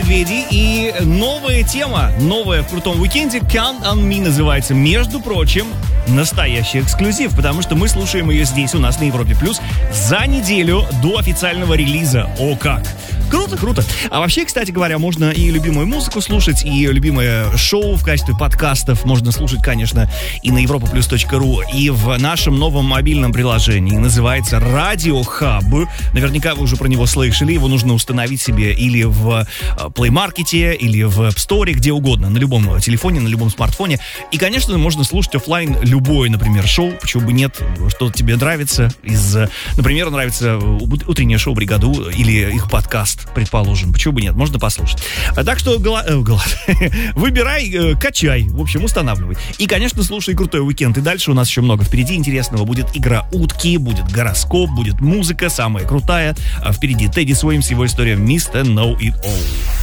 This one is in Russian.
Медведи и новая тема, новая в крутом уикенде, Count on Me называется. Между прочим, настоящий эксклюзив, потому что мы слушаем ее здесь у нас на Европе Плюс за неделю до официального релиза. О как! Круто, круто. А вообще, кстати говоря, можно и любимую музыку слушать, и любимое шоу в качестве подкастов можно слушать, конечно, и на europaplus.ru, и в нашем новом мобильном приложении. Называется Radio Hub. Наверняка вы уже про него слышали. Его нужно установить себе или в Play Market, или в App Store, где угодно, на любом телефоне, на любом смартфоне. И, конечно, можно слушать офлайн любое, например, шоу, почему бы нет, что тебе нравится. Например, нравится утреннее шоу «Бригаду» или их подкаст, предположим. Почему бы нет? Можно послушать. Так что выбирай, качай. В общем, устанавливай. И, конечно, слушай крутой уикенд. И дальше у нас еще много впереди интересного. Будет игра утки, будет гороскоп, будет музыка самая крутая. А впереди Тедди Суэймс, его история Mr. Know It All.